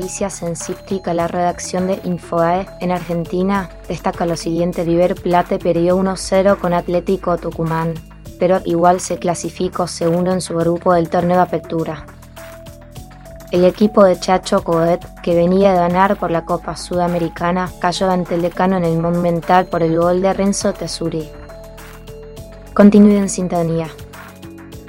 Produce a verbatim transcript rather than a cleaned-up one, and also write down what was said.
noticias en Cíptica, la redacción de Infobae en Argentina destaca lo siguiente: River Plate perdió uno cero con Atlético Tucumán, pero igual se clasificó segundo en su grupo del torneo de apertura. El equipo de Chacho Coudet, que venía de ganar por la Copa Sudamericana, cayó ante el Decano en el Monumental por el gol de Renzo Tesuri. Continúe en sintonía.